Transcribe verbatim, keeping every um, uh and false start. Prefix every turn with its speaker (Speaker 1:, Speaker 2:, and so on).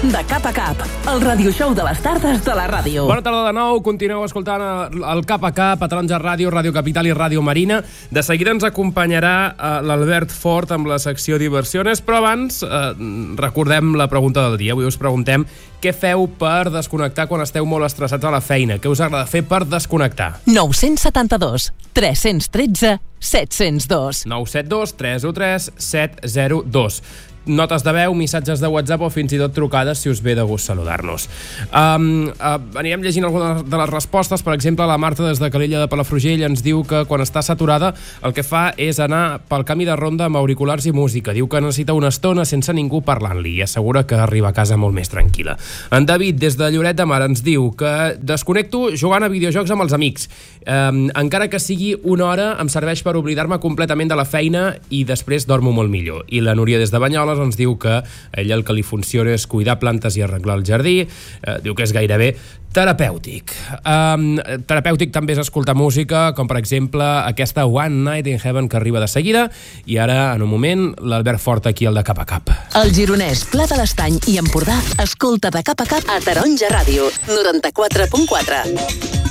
Speaker 1: De cap a cap, el radioshow de les tardes de la ràdio.
Speaker 2: Bona tarda de nou, continueu escoltant el Cap a Cap a Taronja Ràdio, Ràdio Capital i Ràdio Marina. De seguida ens acompanyarà eh, l'Albert Fort amb la secció Diversiones, però abans eh, recordem la pregunta del dia. Avui us preguntem què feu per desconnectar quan esteu molt estressats a la feina. Què us agrada fer per desconnectar?
Speaker 1: nou set dos, tres un tres, set zero dos.
Speaker 2: nou set dos, tres u tres, set zero dos. Notes de veu, missatges de WhatsApp o fins i tot trucades si us ve de gust saludar-nos. Um, uh, anirem llegint algunes de les respostes. Per exemple, la Marta des de Calella de Palafrugell ens diu que quan està saturada el que fa és anar pel camí de ronda amb auriculars i música. Diu que necessita una estona sense ningú parlant-li i assegura que arriba a casa molt més tranquil·la. En David des de Lloret de Mar ens diu que desconnecto jugant a videojocs amb els amics. Um, encara que sigui una hora em serveix per oblidar-me completament de la feina i després dormo molt millor. I la Núria des de Banyoles ens diu que a ella el que li funciona és cuidar plantes i arreglar el jardí. Eh, diu que és gairebé terapèutic. Um, terapèutic també és escoltar música, com per exemple aquesta One Night in Heaven que arriba de seguida, i ara, en un moment, l'Albert Fort aquí, el de Cap a Cap.
Speaker 1: El Gironès, Pla de l'Estany i Empordà escolta De cap a cap a Taronja Ràdio, noranta-quatre punt quatre.